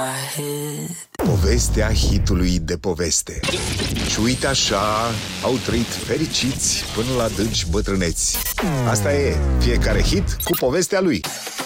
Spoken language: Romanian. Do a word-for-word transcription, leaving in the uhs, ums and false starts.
Povestea hitului de poveste. Și uite așa au trăit fericiți până la adânci bătrâneți. Asta e, fiecare hit cu povestea lui.